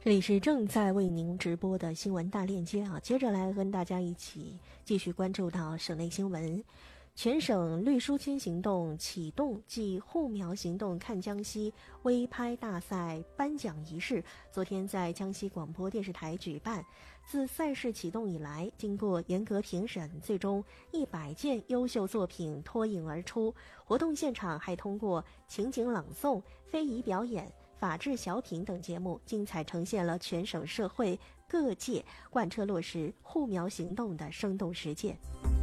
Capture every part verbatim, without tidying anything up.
这里是正在为您直播的新闻大链接啊，接着来跟大家一起继续关注到省内新闻。全省绿书签行动启动暨护苗行动看江西微拍大赛颁奖仪式昨天在江西广播电视台举办。自赛事启动以来，经过严格评审，最终一百件优秀作品脱颖而出。活动现场还通过情景朗诵、非遗表演、法制小品等节目，精彩呈现了全省社会各界贯彻落实护苗行动的生动实践。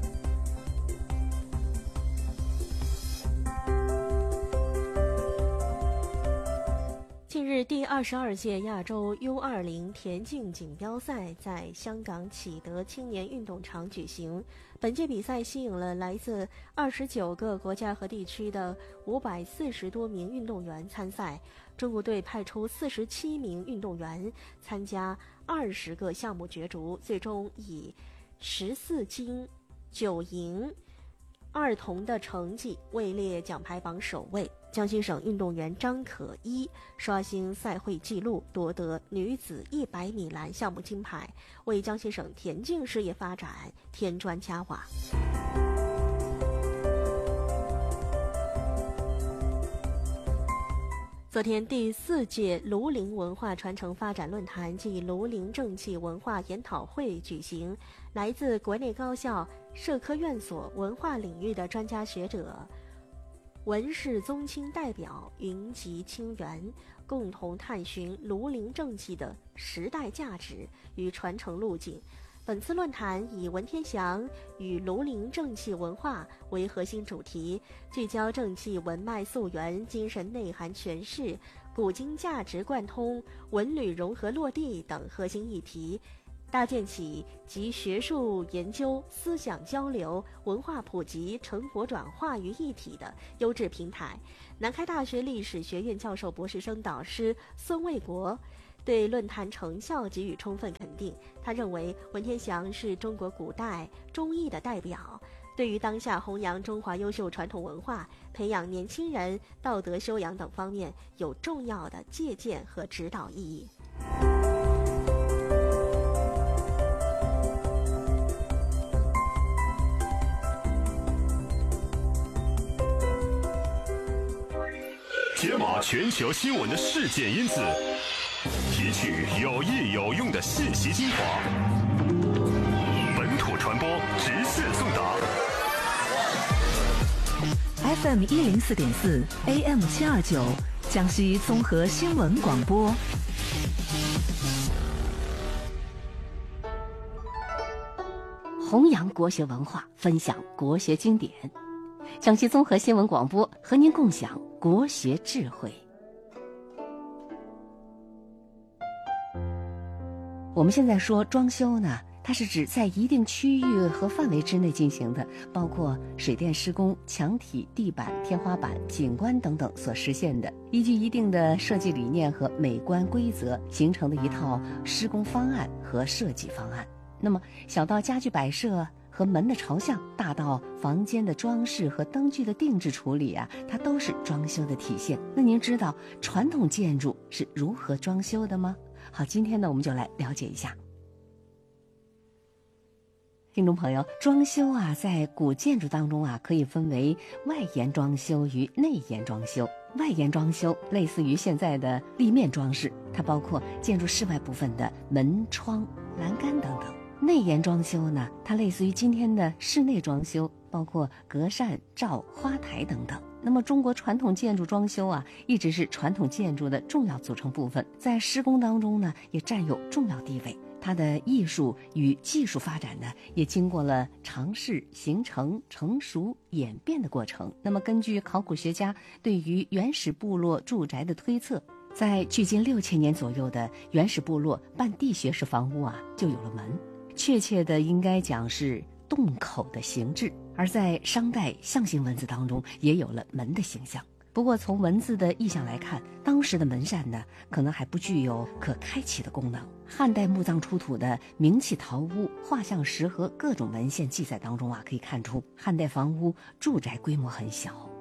近日，第二十二届亚洲 U 二零 田径锦标赛在香港启德青年运动场举行。本届比赛吸引了来自二十九个国家和地区的五百四十多名运动员参赛。中国队派出四十七名运动员参加二十个项目角逐，最终以十四金、九银、二铜的成绩位列奖牌榜首位。江西省运动员张可一刷新赛会纪录，夺得女子一百米栏项目金牌，为江西省田径事业发展添砖加瓦。昨天，第四届庐陵文化传承发展论坛暨庐陵正气文化研讨会举行，来自国内高校、社科院所文化领域的专家学者、文士宗亲代表云集清源，共同探寻庐陵正气的时代价值与传承路径。本次论坛以文天祥与庐陵正气文化为核心主题，聚焦正气文脉溯源、精神内涵诠释、古今价值贯通、文旅融合落地等核心议题，搭建起集学术研究、思想交流、文化普及、成果转化于一体的优质平台。南开大学历史学院教授、博士生导师孙卫国对论坛成效给予充分肯定。他认为文天祥是中国古代忠义的代表，对于当下弘扬中华优秀传统文化、培养年轻人道德修养等方面有重要的借鉴和指导意义。 解码全球新闻的事件因子，提取有益有用的信息精华，本土传播直线送达。 F M 一零四点四 A M 七二九，江西综合新闻广播。 弘扬国学文化，分享国学经典。江西综合新闻广播和您共享国学智慧。我们现在说装修呢，它是指在一定区域和范围之内进行的，包括水电施工、墙体、地板、天花板、景观等等所实现的，依据一定的设计理念和美观规则形成的一套施工方案和设计方案。那么小到家具摆设和门的朝向，大到房间的装饰和灯具的定制处理啊，它都是装修的体现。那您知道传统建筑是如何装修的吗？好，今天呢，我们就来了解一下。听众朋友，装修啊，在古建筑当中啊，可以分为外延装修与内延装修。外延装修类似于现在的立面装饰，它包括建筑室外部分的门、窗、栏杆等等。内延装修呢，它类似于今天的室内装修，包括隔扇、罩、花台等等。那么中国传统建筑装修啊，一直是传统建筑的重要组成部分，在施工当中呢，也占有重要地位。它的艺术与技术发展呢，也经过了尝试、形成、成熟、演变的过程。那么根据考古学家对于原始部落住宅的推测，在距今六千年左右的原始部落半地穴式房屋啊，就有了门。确切的应该讲是洞口的形制，而在商代象形文字当中也有了门的形象。不过从文字的意象来看，当时的门扇呢，可能还不具有可开启的功能。汉代墓葬出土的明器陶屋、画像石和各种文献记载当中啊，可以看出汉代房屋住宅规模很小。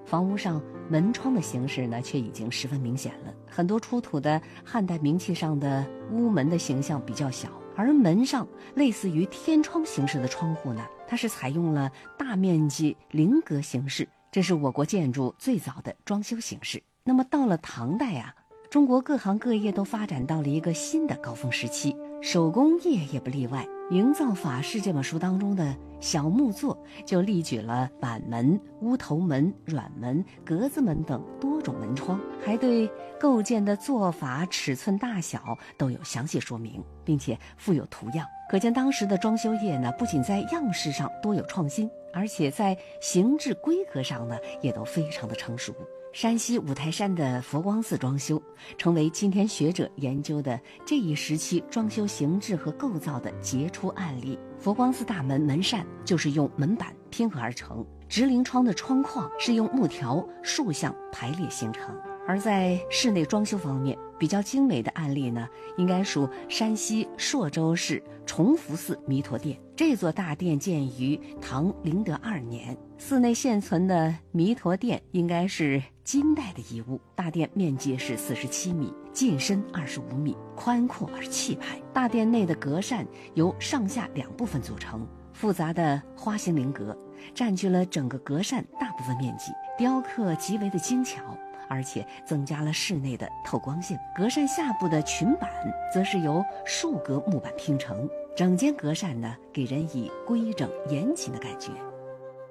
房屋上门窗的形式呢，却已经十分明显了。很多出土的汉代名器上的屋门的形象比较小，而门上类似于天窗形式的窗户呢，它是采用了大面积菱格形式，这是我国建筑最早的装修形式。那么到了唐代啊，中国各行各业都发展到了一个新的高峰时期，手工业也不例外。《营造法式》这本书当中的小木作就例举了板门、屋头门、软门、格子门等多种门窗，还对构建的做法、尺寸大小都有详细说明，并且附有图样。可见当时的装修业呢，不仅在样式上多有创新，而且在形制规格上呢，也都非常的成熟。山西五台山的佛光寺装修成为今天学者研究的这一时期装修形制和构造的杰出案例。佛光寺大门门扇就是用门板拼合而成，直棂窗的窗框是用木条竖向排列形成。而在室内装修方面，比较精美的案例呢，应该属山西朔州市崇福寺弥陀殿。这座大殿建于唐灵德二年，寺内现存的弥陀殿应该是金代的遗物。大殿面积是四十七米，进深二十五米，宽阔而气派。大殿内的格扇由上下两部分组成，复杂的花形菱格占据了整个格扇大部分面积，雕刻极为的精巧，而且增加了室内的透光性。格扇下部的裙板则是由数格木板拼成，整间格扇呢，给人以规整严谨的感觉。